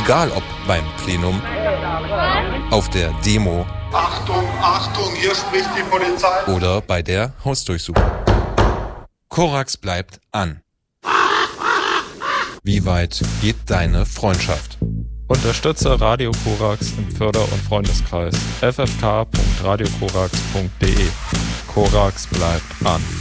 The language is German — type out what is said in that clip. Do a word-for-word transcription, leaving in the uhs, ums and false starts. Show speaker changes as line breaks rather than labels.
Egal ob beim Plenum, auf der Demo,
Achtung, Achtung, hier spricht die Polizei,
oder bei der Hausdurchsuchung. Korax bleibt an. Wie weit geht deine Freundschaft?
Unterstütze Radio Korax im Förder- und Freundeskreis. f f k punkt radio korax punkt d e. Korax bleibt an.